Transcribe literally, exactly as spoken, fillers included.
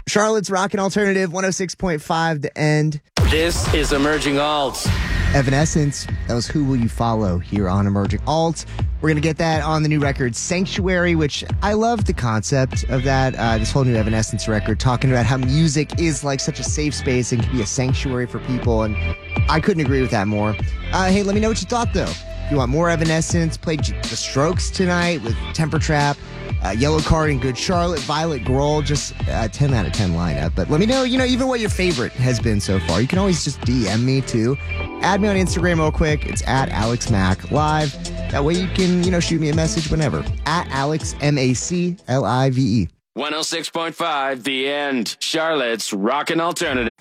Charlotte's Rockin' Alternative, one oh six point five, The End. This is Emerging Alt. Evanescence, that was Who Will You Follow here on Emerging Alt. We're going to get that on the new record, Sanctuary, which I love the concept of that. Uh, this whole new Evanescence record, talking about how music is like such a safe space and can be a sanctuary for people. And I couldn't agree with that more. Uh, hey, let me know what you thought, though. If you want more Evanescence, play The Strokes tonight with Temper Trap, uh, Yellow Card and Good Charlotte, Violet Grohl, just a ten out of ten lineup. But let me know, you know, even what your favorite has been so far. You can always just D M me, too. Add me on Instagram real quick. It's at Alex Mac Live. That way you can, you know, shoot me a message whenever. At Alex, M A C L I V E. one oh six point five, The End. Charlotte's Rockin' Alternative.